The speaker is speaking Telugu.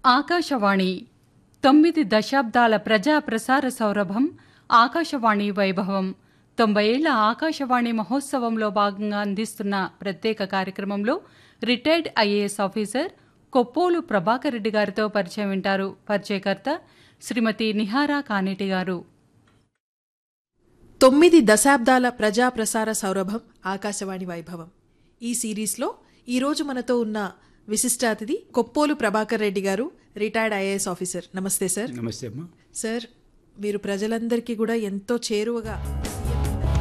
ఆకాశవాణి 9 దశాబ్దాల ప్రజా ప్రసార సౌరభం ఆకాశవాణి వైభవం 90 ఏళ్ల ఆకాశవాణి మహోత్సవంలో భాగంగా అందిస్తున్న ప్రత్యేక కార్యక్రమంలో retired IAS officer Koppolu Prabhakar Reddy గారితో పరిచయం వింటారు. పరిచయకర్త శ్రీమతి నిహారా కానేటి గారు. 9 దశాబ్దాల ప్రజా ప్రసార సౌరభం ఆకాశవాణి వైభవం ఈ సిరీస్లో ఈరోజు మనతో ఉన్న విశిష్ట అతిథి కొప్పోలు ప్రభాకర్ రెడ్డి గారు, రిటైర్డ్ ఐఏఎస్ ఆఫీసర్. నమస్తే సార్. నమస్తే అమ్మా. సార్, మీరు ప్రజలందరికీ కూడా ఎంతో చేరువగా